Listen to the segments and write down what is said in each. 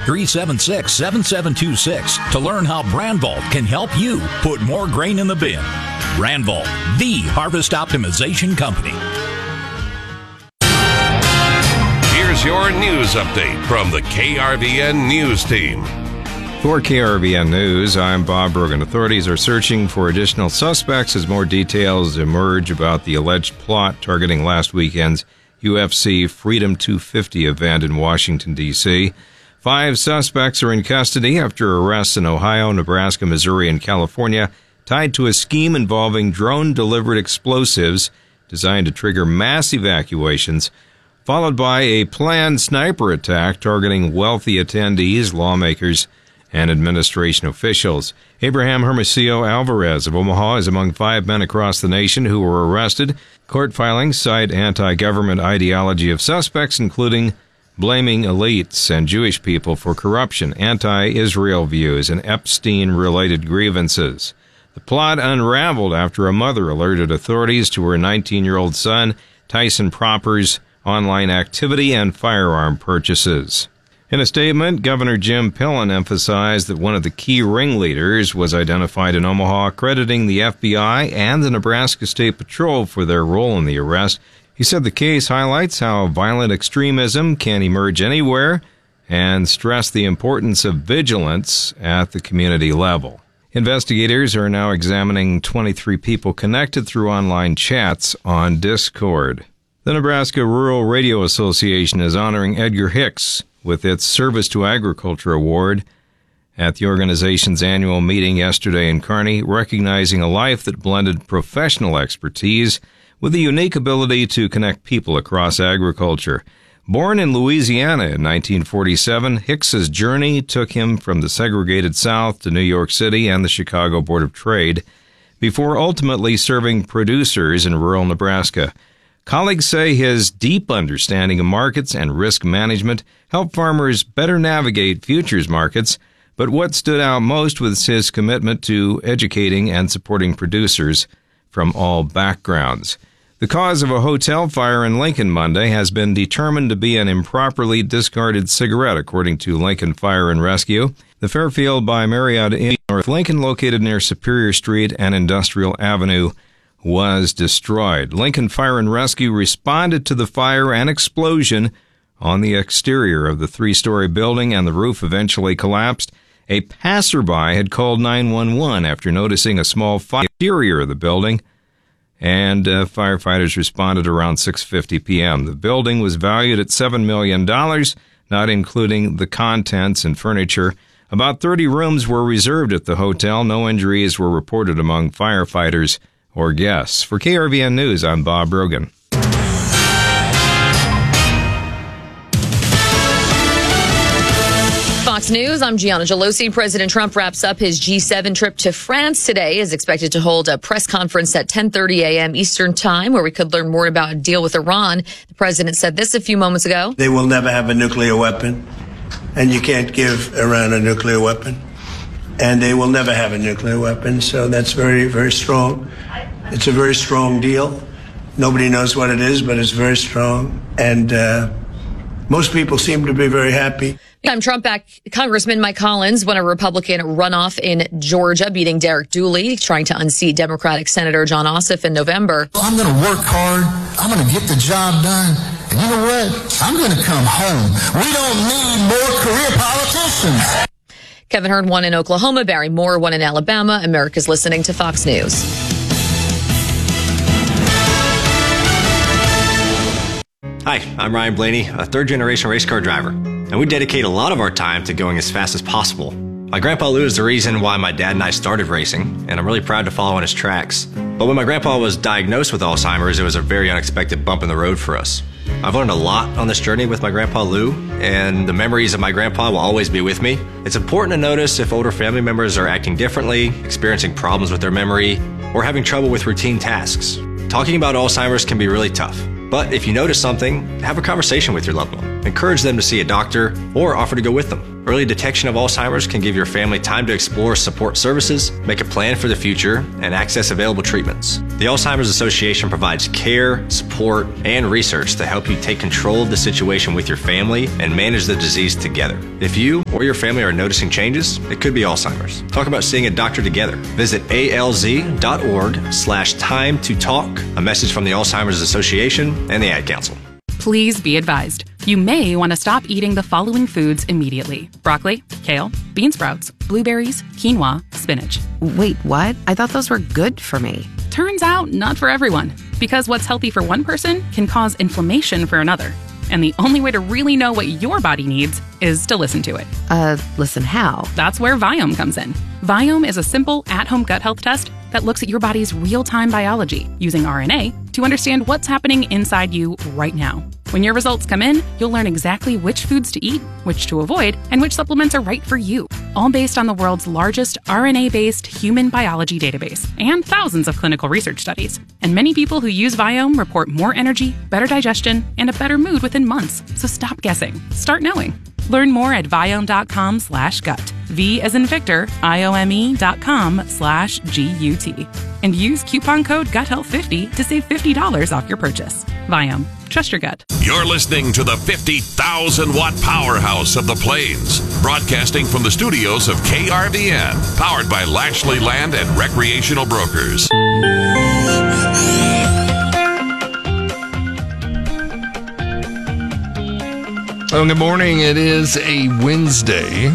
888-376-7726 to learn how Brandvolt can help you put more grain in the bin. Brandvolt, the harvest optimization company. Here's your news update from the KRVN News Team. For KRVN News, I'm Bob Brogan. Authorities are searching for additional suspects as more details emerge about the alleged plot targeting last weekend's UFC Freedom 250 event in Washington, D.C. 5 suspects are in custody after arrests in Ohio, Nebraska, Missouri, and California tied to a scheme involving drone-delivered explosives designed to trigger mass evacuations, followed by a planned sniper attack targeting wealthy attendees, lawmakers, and administration officials. Abraham Hermosillo Alvarez of Omaha is among 5 men across the nation who were arrested. Court filings cite anti-government ideology of suspects, including blaming elites and Jewish people for corruption, anti-Israel views, and Epstein-related grievances. The plot unraveled after a mother alerted authorities to her 19-year-old son, Tyson Proper's online activity and firearm purchases. In a statement, Governor Jim Pillen emphasized that one of the key ringleaders was identified in Omaha, crediting the FBI and the Nebraska State Patrol for their role in the arrest. He said the case highlights how violent extremism can emerge anywhere and stressed the importance of vigilance at the community level. Investigators are now examining 23 people connected through online chats on Discord. The Nebraska Rural Radio Association is honoring Edgar Hicks with its Service to Agriculture Award at the organization's annual meeting yesterday in Kearney, recognizing a life that blended professional expertise with the unique ability to connect people across agriculture. Born in Louisiana in 1947, Hicks's journey took him from the segregated South to New York City and the Chicago Board of Trade, before ultimately serving producers in rural Nebraska. Colleagues say his deep understanding of markets and risk management helped farmers better navigate futures markets, but what stood out most was his commitment to educating and supporting producers from all backgrounds. The cause of a hotel fire in Lincoln Monday has been determined to be an improperly discarded cigarette, according to Lincoln Fire and Rescue. The Fairfield by Marriott Inn, North Lincoln, located near Superior Street and Industrial Avenue, was destroyed. Lincoln Fire and Rescue responded to the fire and explosion on the exterior of the 3-story building, and the roof eventually collapsed. A passerby had called 911 after noticing a small fire in the exterior of the building, and firefighters responded around 6:50 p.m. The building was valued at $7 million, not including the contents and furniture. About 30 rooms were reserved at the hotel. No injuries were reported among firefighters or guests. For KRVN News, I'm Bob Brogan. Fox News, I'm Gianna Gelosi. President Trump wraps up his G7 trip to France today. Is expected to hold a press conference at 10:30 a.m. Eastern Time, where we could learn more about a deal with Iran. The president said this a few moments ago. They will never have a nuclear weapon, and you can't give Iran a nuclear weapon. And they will never have a nuclear weapon, so that's very, very strong. It's a very strong deal. Nobody knows what it is, but it's very strong. And most people seem to be very happy. Trump-backed Congressman Mike Collins won a Republican runoff in Georgia, beating Derek Dooley, trying to unseat Democratic Senator John Ossoff in November. I'm going to work hard. I'm going to get the job done. And you know what? I'm going to come home. We don't need more career politicians. Kevin Hern won in Oklahoma. Barry Moore won in Alabama. America's listening to Fox News. Hi, I'm Ryan Blaney, a third-generation race car driver, and we dedicate a lot of our time to going as fast as possible. My grandpa Lou is the reason why my dad and I started racing, and I'm really proud to follow in his tracks. But when my grandpa was diagnosed with Alzheimer's, it was a very unexpected bump in the road for us. I've learned a lot on this journey with my grandpa Lou, and the memories of my grandpa will always be with me. It's important to notice if older family members are acting differently, experiencing problems with their memory, or having trouble with routine tasks. Talking about Alzheimer's can be really tough, but if you notice something, have a conversation with your loved one. encourage them to see a doctor, or offer to go with them. Early detection of Alzheimer's can give your family time to explore support services, make a plan for the future, and access available treatments. The Alzheimer's Association provides care, support, and research to help you take control of the situation with your family and manage the disease together. If you or your family are noticing changes, it could be Alzheimer's. Talk about seeing a doctor together. Visit alz.org/time to talk. A message from the Alzheimer's Association and the Ad Council. Please be advised, you may want to stop eating the following foods immediately: broccoli, kale, bean sprouts, blueberries, quinoa, spinach. Wait, what? I thought those were good for me. Turns out, not for everyone, because what's healthy for one person can cause inflammation for another. And the only way to really know what your body needs is to listen to it. Listen how? That's where Viome comes in. Viome is a simple, at-home gut health test that looks at your body's real-time biology using RNA to understand what's happening inside you right now. When your results come in, you'll learn exactly which foods to eat, which to avoid, and which supplements are right for you, all based on the world's largest RNA-based human biology database and thousands of clinical research studies. And many people who use Viome report more energy, better digestion, and a better mood within months. So stop guessing. Start knowing. Learn more at Viome.com/gut. V as in Victor, IOME.com/GUT. And use coupon code GUTHEALTH50 to save $50 off your purchase. Viome. Trust your gut. You're listening to the 50,000-watt powerhouse of the Plains, broadcasting from the studios of KRVN, powered by Lashley Land and Recreational Brokers. Well, good morning. It is a Wednesday.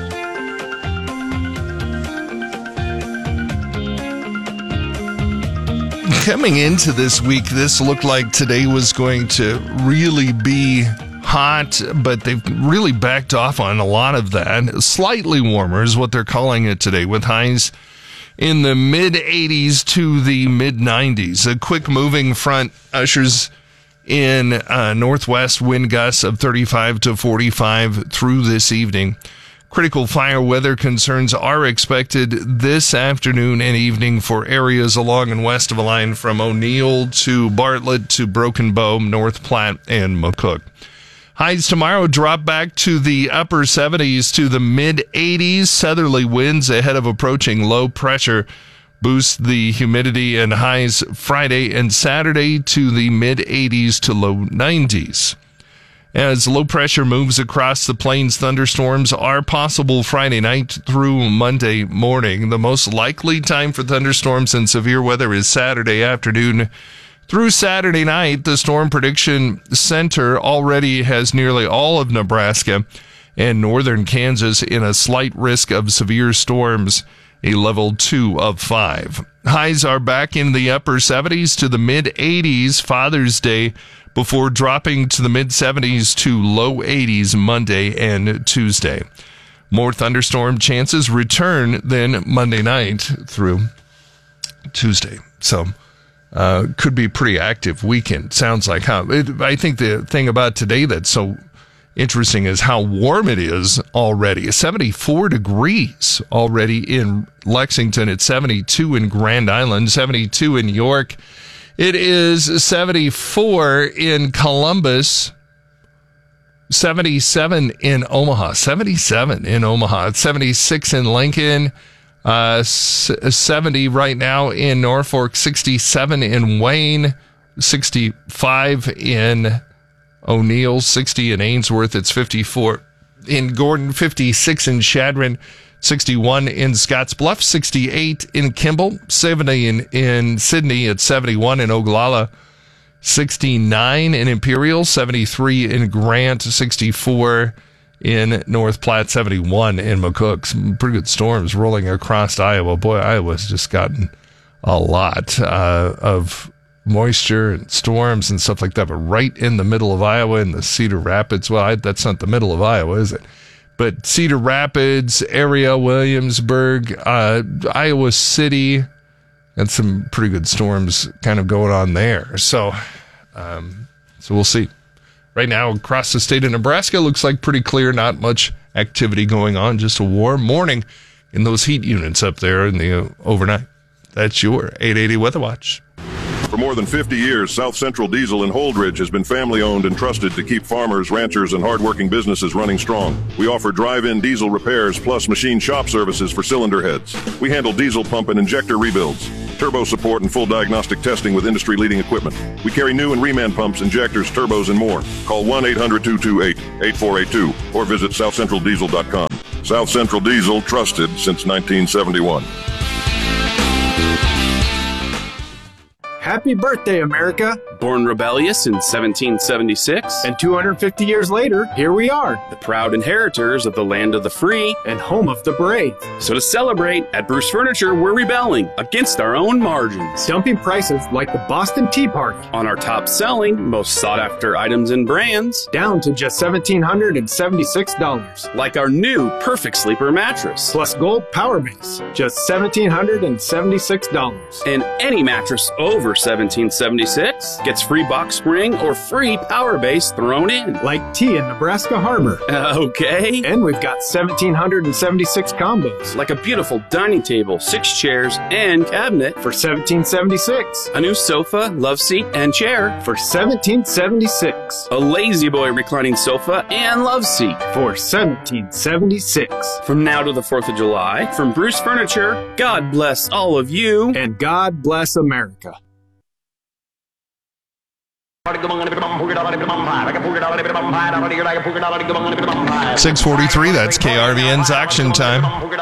Coming into this week, this looked like today was going to really be hot, but they've really backed off on a lot of that. Slightly warmer is what they're calling it today, with highs in the mid-80s to the mid-90s. A quick moving front ushers in northwest wind gusts of 35 to 45 through this evening. Critical fire weather concerns are expected this afternoon and evening for areas along and west of a line from O'Neill to Bartlett to Broken Bow, North Platte, and McCook. Highs tomorrow drop back to the upper 70s to the mid-80s. Southerly winds ahead of approaching low pressure boost the humidity, and highs Friday and Saturday to the mid-80s to low 90s. As low pressure moves across the plains, thunderstorms are possible Friday night through Monday morning. The most likely time for thunderstorms and severe weather is Saturday afternoon through Saturday night. The Storm Prediction Center already has nearly all of Nebraska and northern Kansas in a slight risk of severe storms, a level 2 of 5. Highs are back in the upper 70s to the mid-80s Father's Day, before dropping to the mid-70s to low 80s Monday and Tuesday. More thunderstorm chances return then Monday night through Tuesday. So, could be a pretty active weekend. Sounds like I think the thing about today that's so interesting is how warm it is already. 74 degrees already in Lexington. It's 72 in Grand Island, 72 in York. It is 74 in Columbus, 77 in Omaha, 76 in Lincoln, 70 right now in Norfolk, 67 in Wayne, 65 in O'Neill, 60 in Ainsworth. It's 54 in Gordon, 56 in Chadron, 61 in Scottsbluff, 68 in Kimball, 70 in Sydney, at 71 in Oglala, 69 in Imperial, 73 in Grant, 64 in North Platte, 71 in McCook. Some pretty good storms rolling across Iowa. Boy, Iowa's just gotten a lot of moisture and storms and stuff like that. But right in the middle of Iowa, in the Cedar Rapids, well, that's not the middle of Iowa, is it? But Cedar Rapids area, Williamsburg, Iowa City, and some pretty good storms kind of going on there. So we'll see. Right now, across the state of Nebraska, looks like pretty clear, not much activity going on, just a warm morning in those heat units up there in the overnight. That's your 880 Weather Watch. For more than 50 years, South Central Diesel in Holdridge has been family-owned and trusted to keep farmers, ranchers, and hardworking businesses running strong. We offer drive-in diesel repairs plus machine shop services for cylinder heads. We handle diesel pump and injector rebuilds, turbo support, and full diagnostic testing with industry-leading equipment. We carry new and reman pumps, injectors, turbos, and more. Call 1-800-228-8482 or visit southcentraldiesel.com. South Central Diesel, trusted since 1971. Happy birthday, America! Born rebellious in 1776. And 250 years later, here we are. The proud inheritors of the land of the free. And home of the brave. So to celebrate, at Bruce Furniture, we're rebelling against our own margins. Dumping prices like the Boston Tea Party. On our top-selling, most sought-after items and brands. Down to just $1,776. Like our new Perfect Sleeper mattress. Plus Gold Power Base. Just $1,776. And any mattress over $1,776 gets free box spring or free power base thrown in. Like tea in Nebraska Harbor. Okay. And we've got 1,776 combos. Like a beautiful dining table, 6 chairs, and cabinet for $1,776. A new sofa, love seat, and chair for $1,776. A Lazy Boy reclining sofa and love seat for $1,776. From now to the 4th of July, from Bruce Furniture, God bless all of you. And God bless America. 6:43, that's KRVN's Action Time.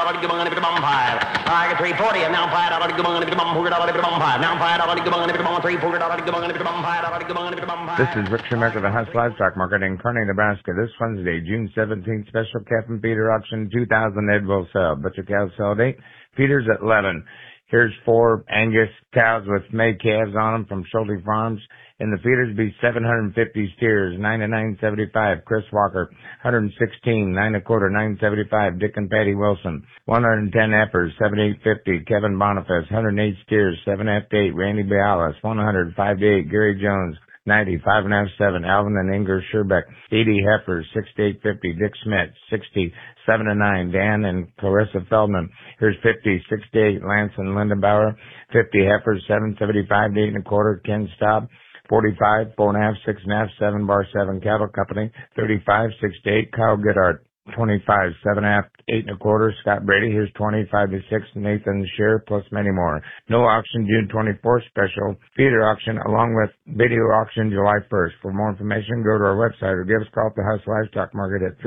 This is Rick Schumacher of the Huss Livestock Market in Kearney, Nebraska. This Wednesday, June 17th, special calf and feeder auction, 2,000 head will sell. Butcher cows sell date, feeders at 11. Here's 4 Angus cows with May calves on them from Schulte Farms. In the feeders be 750 steers, 9 to 975. Chris Walker, 116, 9 1/4, 975. Dick and Patty Wilson, 110 heifers, 7850. Kevin Boniface, 108 steers, 7 to 8. Randy Bialas, 100, 5 to 8. Gary Jones, 90, 5 1/2, 7. Alvin and Inger Scherbeck, 80 heifers, 6 to 850. Dick Smith, 60, 7 to 9. Dan and Clarissa Feldman, here's 50, 6 to 8. Lance and Linda Bauer, 50 heifers, 775 to 8 1/4. Ken Staub, 45, 4 1/2, 6 1/2, 7 bar 7 Cattle Company, 35, 6 to 8. Kyle Goodhart, 25, 7 1/2, 8 1/4. Scott Brady, here's 25 to 6. Nathan Shear, plus many more. No auction June 24th, special feeder auction along with video auction July 1st. For more information, go to our website or give us a call at the Huss Livestock Market at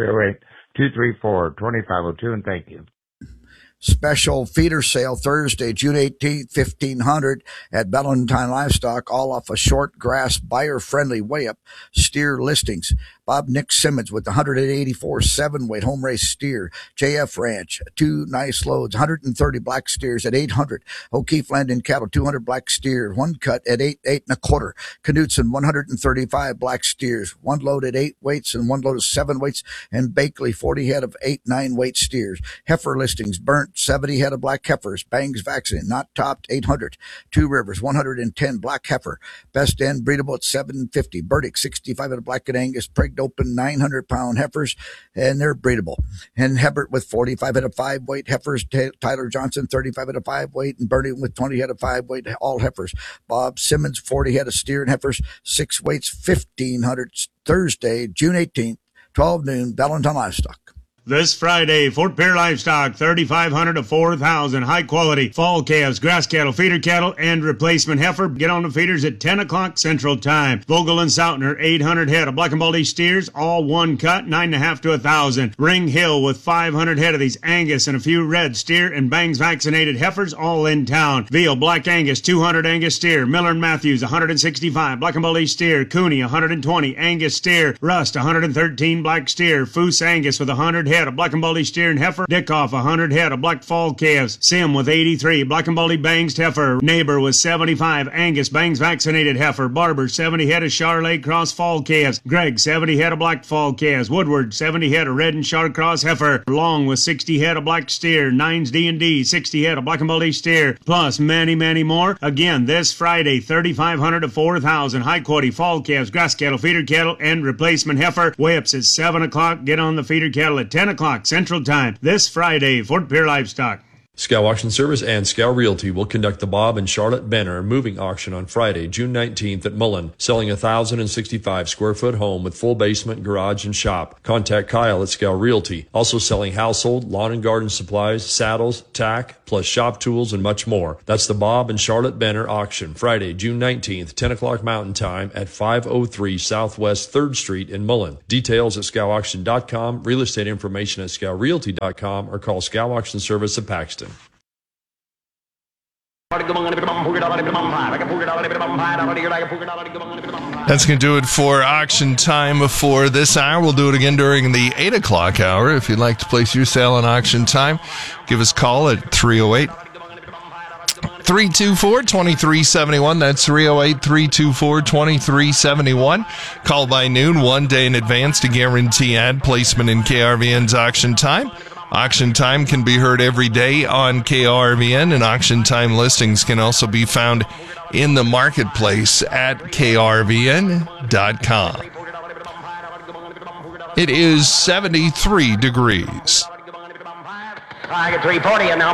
308-234-2502, and thank you. Special feeder sale Thursday, June 18th, 1500 at Valentine Livestock, all off a short grass buyer-friendly weigh-up steer listings. Bob Nick Simmons with 184 7-weight home race steer. JF Ranch, 2 nice loads, 130 black steers at 800. O'Keefe Landon Cattle, 200 black steers, 1 cut at 8 1/4. Knutson, 135 black steers, 1 load at 8 weights and 1 load of 7 weights. And Bakley, 40 head of 8 9-weight steers. Heifer listings, Burnt, 70 head of black heifers. Bangs vaccine, not topped, 800. Two Rivers, 110 black heifer. Best End, breedable at 750. Burdick, 65 head of black and Angus. Pregnant open 900-pound heifers, and they're breedable. And Hebert with 45 head of 5-weight heifers. Tyler Johnson, 35 head of 5-weight, and Bernie with 20 head of 5-weight, all heifers. Bob Simmons, 40 head of steer and heifers, 6 weights, 1,500. Thursday, June 18th, 12 noon, Valentine Livestock. This Friday, Fort Pierre Livestock, 3,500 to 4,000. High quality fall calves, grass cattle, feeder cattle, and replacement heifer. Get on the feeders at 10 o'clock Central Time. Vogel and Sautner, 800 head of black and baldy steers, all 1 cut, 9 1/2 to 1,000. Ring Hill with 500 head of these Angus and a few red steer and Bangs vaccinated heifers, all in town. Veal, black Angus, 200 Angus steer. Miller and Matthews, 165. Black and baldy steer. Cooney, 120. Angus steer. Rust, 113 black steer. Foose Angus with 100 head of black and baldy steer and heifer. Dickoff, 100 head of black fall calves. Sim with 83 black and baldy Bangs heifer. Neighbor with 75 Angus Bangs vaccinated heifer. Barber, 70 head of Charolais cross fall calves. Gregg, 70 head of black fall calves. Woodward, 70 head of red and Char cross heifer. Long with 60 head of black steer. Nines D&D, 60 head of black and baldy steer. Plus many, many more. Again, this Friday, 3,500 to 4,000. High quality fall calves, grass cattle, feeder cattle, and replacement heifer. Weigh-ups at 7 o'clock. Get on the feeder cattle at 10 o'clock Central Time this Friday, Fort Pierre Livestock. Scow Auction Service and Scow Realty will conduct the Bob and Charlotte Benner moving auction on Friday, June 19th at Mullen, selling a 1,065 square foot home with full basement, garage, and shop. Contact Kyle at Scow Realty. Also selling household, lawn and garden supplies, saddles, tack, plus shop tools and much more. That's the Bob and Charlotte Benner auction, Friday, June 19th, 10 o'clock Mountain Time at 503 Southwest 3rd Street in Mullen. Details at scowauction.com, real estate information at scowrealty.com, or call Scow Auction Service of Paxton. That's going to do it for auction time for this hour. We'll do it again during the 8 o'clock hour. If you'd like to place your sale on auction time, give us a call at 308-324-2371. That's 308-324-2371. Call by noon, 1 day in advance to guarantee ad placement in KRVN's auction time. Auction time can be heard every day on KRVN, and auction time listings can also be found in the marketplace at krvn.com. It is 73 degrees. I get 340 and now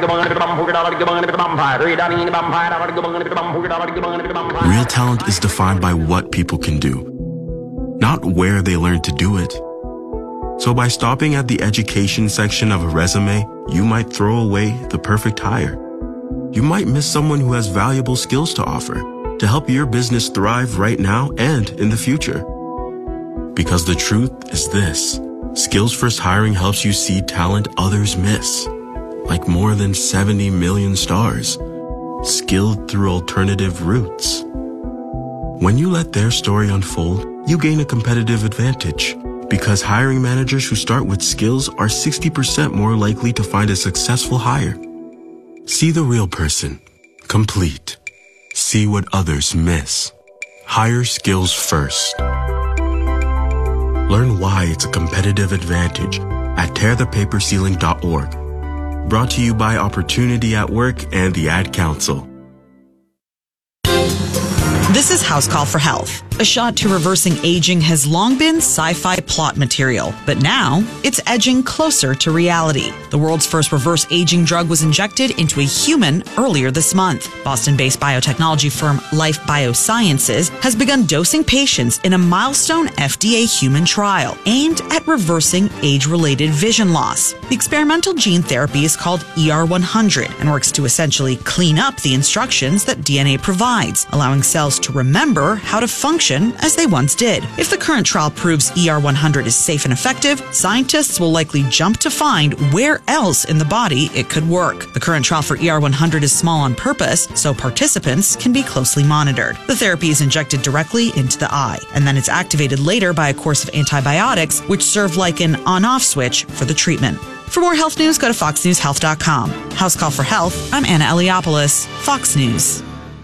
Real talent is defined by what people can do, not where they learn to do it. So by stopping at the education section of a resume, you might throw away the perfect hire. You might miss someone who has valuable skills to offer to help your business thrive right now and in the future. Because the truth is this: Skills First Hiring helps you see talent others miss, like more than 70 million stars, skilled through alternative routes. When you let their story unfold, you gain a competitive advantage. Because hiring managers who start with skills are 60% more likely to find a successful hire. See the real person. Complete. See what others miss. Hire skills first. Learn why it's a competitive advantage at tearthepaperceiling.org. Brought to you by Opportunity at Work and the Ad Council. This is House Call for Health. A shot to reversing aging has long been sci-fi plot material, but now it's edging closer to reality. The world's first reverse aging drug was injected into a human earlier this month. Boston-based biotechnology firm Life Biosciences has begun dosing patients in a milestone FDA human trial aimed at reversing age-related vision loss. The experimental gene therapy is called ER100 and works to essentially clean up the instructions that DNA provides, allowing cells to remember how to function as they once did. If the current trial proves ER100 is safe and effective, scientists will likely jump to find where else in the body it could work. The current trial for ER100 is small on purpose, so participants can be closely monitored. The therapy is injected directly into the eye, and then it's activated later by a course of antibiotics, which serve like an on-off switch for the treatment. For more health news, go to foxnewshealth.com. House Call for Health, I'm Anna Eliopoulos, Fox News.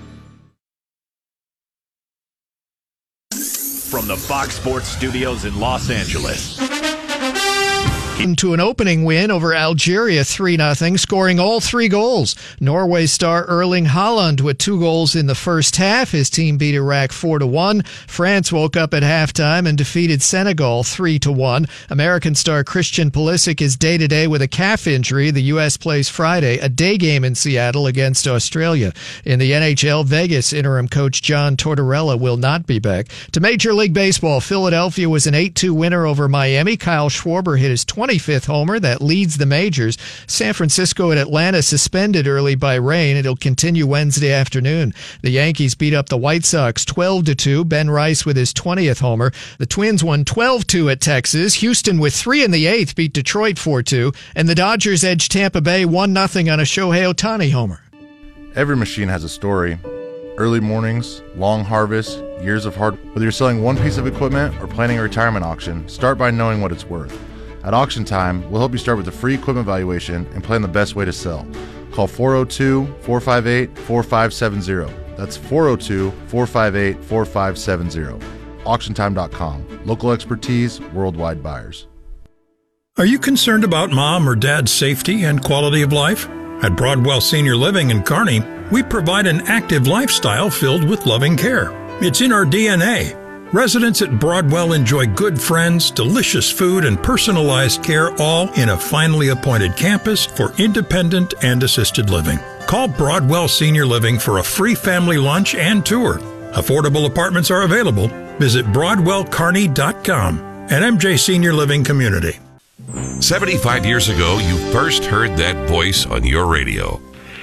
From the Fox Sports Studios in Los Angeles. To an opening win over Algeria 3-0, scoring all 3 goals. Norway star Erling Haaland with 2 goals in the first half. His team beat Iraq 4-1. France woke up at halftime and defeated Senegal 3-1. American star Christian Pulisic is day-to-day with a calf injury. The U.S. plays Friday, a day game in Seattle against Australia. In the NHL, Vegas interim coach John Tortorella will not be back. To Major League Baseball, Philadelphia was an 8-2 winner over Miami. Kyle Schwarber hit his 25th homer that leads the majors. San Francisco and Atlanta suspended early by rain. It'll continue Wednesday afternoon. The Yankees beat up the White Sox 12-2. Ben Rice with his 20th homer. The Twins won 12-2 at Texas. Houston with 3 in the 8th beat Detroit 4-2. And the Dodgers edged Tampa Bay 1-0 on a Shohei Ohtani homer. Every machine has a story. Early mornings, long harvests, years of hard. Whether you're selling one piece of equipment or planning a retirement auction, start by knowing what it's worth. At auction time, we'll help you start with a free equipment valuation and plan the best way to sell. Call 402-458-4570. That's 402-458-4570. AuctionTime.com. Local expertise, worldwide buyers. Are you concerned about mom or dad's safety and quality of life? At Broadwell Senior Living in Kearney, we provide an active lifestyle filled with loving care. It's in our DNA. Residents at Broadwell enjoy good friends, delicious food, and personalized care, all in a finely appointed campus for independent and assisted living. Call Broadwell Senior Living for a free family lunch and tour. Affordable apartments are available. Visit BroadwellCarney.com. An MJ Senior Living community. 75 years ago, you first heard that voice on your radio.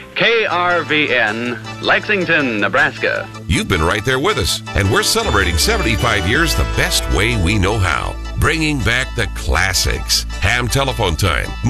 KRVN, Lexington, Nebraska. You've been right there with us, and we're celebrating 75 years the best way we know how. Bringing back the classics. Ham telephone time.